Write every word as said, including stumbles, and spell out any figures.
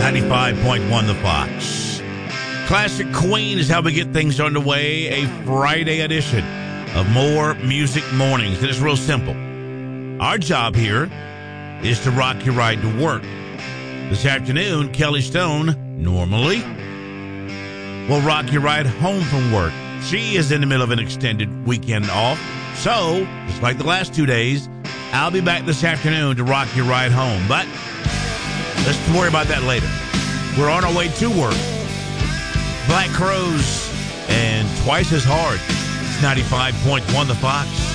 ninety-five point one The Fox. Classic Queen is how we get things underway. A Friday edition of More Music Mornings. And it's real simple. Our job here is to rock your ride to work. This afternoon, Kelly Stone, normally, will rock your ride home from work. She is in the middle of an extended weekend off. So, just like the last two days, I'll be back this afternoon to rock your ride home. But let's worry about that later. We're on our way to work. Black Crowes and Twice as Hard. It's ninety-five point one The Fox.